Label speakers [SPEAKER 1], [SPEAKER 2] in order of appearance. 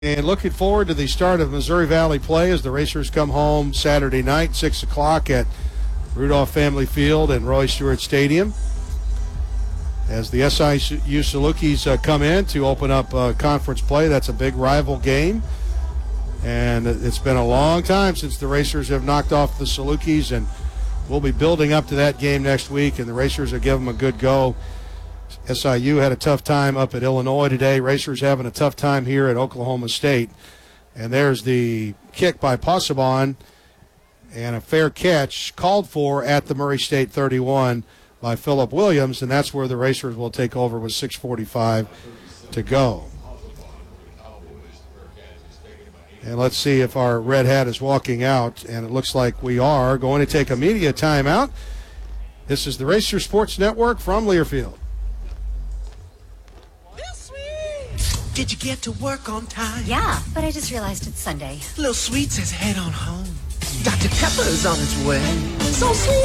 [SPEAKER 1] And looking forward to the start of Missouri Valley play as the Racers come home Saturday night, 6 o'clock at Rudolph Family Field and Roy Stewart Stadium. As the SIU Salukis come in to open up conference play, that's a big rival game. And it's been a long time since the Racers have knocked off the Salukis, and we'll be building up to that game next week, and the Racers will give them a good go. SIU had a tough time up at Illinois today. Racers having a tough time here at Oklahoma State. And there's the kick by Possebon, and a fair catch called for at the Murray State 31 by Philip Williams, and that's where the Racers will take over with 6:45 to go. And let's see if our red hat is walking out, and it looks like we are going to take a media timeout. This is the Racer Sports Network from Learfield.
[SPEAKER 2] Did you get to work on time?
[SPEAKER 3] Yeah, but I just realized it's Sunday.
[SPEAKER 2] Little Sweet says head on home. Dr. Pepper's on its way. So sweet.